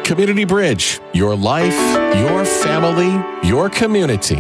Community Bridge, your life, your family, your community.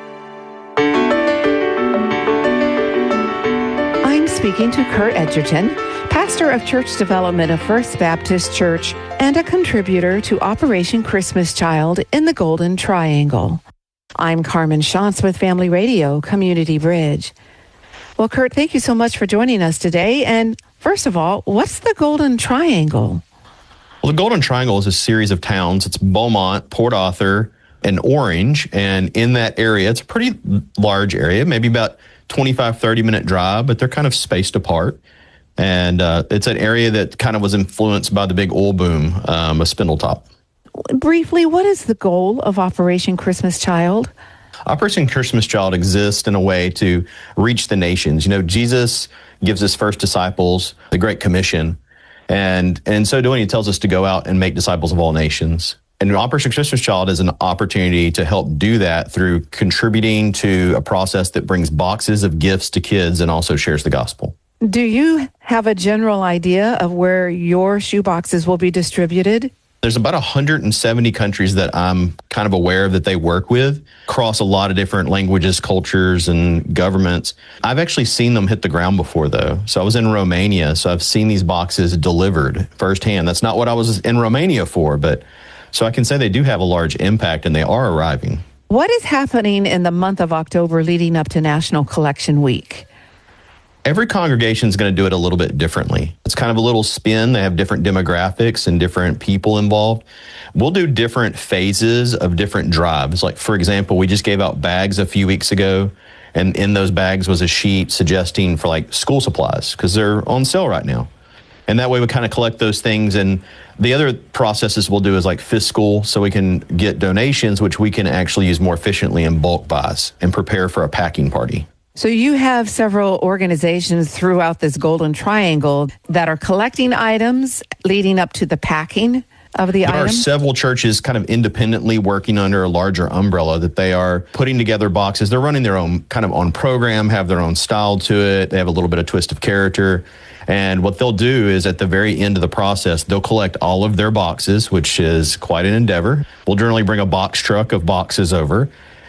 I'm speaking to Kurt Edgerton, pastor of church development of First Baptist Church and a contributor to Operation Christmas Child in the Golden Triangle. I'm Carmen Shantz with Family Radio, Community Bridge. Well, Kurt, thank you so much for joining us today. And first of all, what's the Golden Triangle? Well, the Golden Triangle is a series of towns. It's Beaumont, Port Arthur, and Orange. And in that area, it's a pretty large area, maybe about 25, 30-minute drive, but they're kind of spaced apart. And it's an area that kind of was influenced by the big oil boom of Spindletop. Briefly, what is the goal of Operation Christmas Child? Operation Christmas Child exists in a way to reach the nations. You know, Jesus gives his first disciples the Great Commission, and in so doing, he tells us to go out and make disciples of all nations. And Operation Christmas Child is an opportunity to help do that through contributing to a process that brings boxes of gifts to kids and also shares the gospel. Do you have a general idea of where your shoe boxes will be distributed? There's about 170 countries that I'm kind of aware of that they work with across a lot of different languages, cultures, and governments. I've actually seen them hit the ground before, though. So I was in Romania, so I've seen these boxes delivered firsthand. That's not what I was in Romania for, but so I can say they do have a large impact and they are arriving. What is happening in the month of October leading up to National Collection Week? Every congregation is going to do it a little bit differently. It's kind of a little spin. They have different demographics and different people involved. We'll do different phases of different drives. Like, for example, we just gave out bags a few weeks ago, and in those bags was a sheet suggesting for like school supplies because they're on sale right now. And that way we kind of collect those things. And the other processes we'll do is like fiscal, so we can get donations, which we can actually use more efficiently in bulk buys and prepare for a packing party. So you have several organizations throughout this Golden Triangle that are collecting items leading up to the packing of the items? There are several churches kind of independently working under a larger umbrella that they are putting together boxes. They're running their own kind of own program, have their own style to it. They have a little bit of twist of character. And what they'll do is at the very end of the process, they'll collect all of their boxes, which is quite an endeavor. We'll generally bring a box truck of boxes over,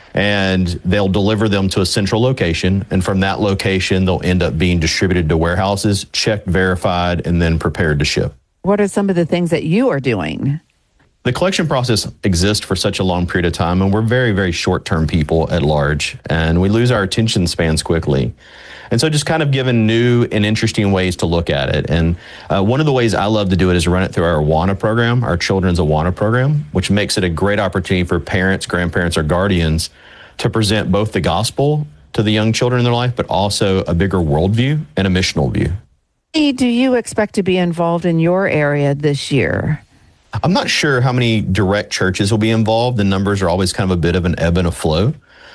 and they'll deliver them to a central location. And from that location, they'll end up being distributed to warehouses, checked, verified, and then prepared to ship. What are some of the things that you are doing? The collection process exists for such a long period of time, and we're very, very short-term people at large, and we lose our attention spans quickly. And so just kind of given new and interesting ways to look at it. And one of the ways I love to do it is run it through our Awana program, our Children's Awana program, which makes it a great opportunity for parents, grandparents, or guardians to present both the gospel to the young children in their life, but also a bigger worldview and a missional view. Do you expect to be involved in your area this year? I'm not sure how many direct churches will be involved. The numbers are always kind of a bit of an ebb and a flow.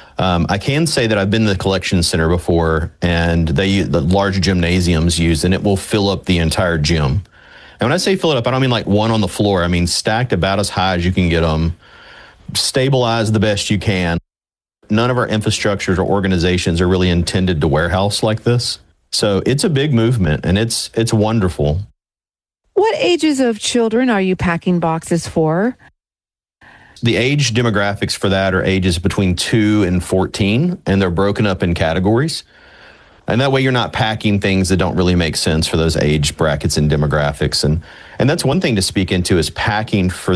I can say that I've been to the collection center before, and the large gymnasiums used, and it will fill up the entire gym. And when I say fill it up, I don't mean like one on the floor. I mean stacked about as high as you can get them, stabilized the best you can. None of our infrastructures or organizations are really intended to warehouse like this. So it's a big movement, and it's wonderful. What ages of children are you packing boxes for? The age demographics for that are ages between 2 and 14, and they're broken up in categories. And that way you're not packing things that don't really make sense for those age brackets and demographics. And that's one thing to speak into is packing for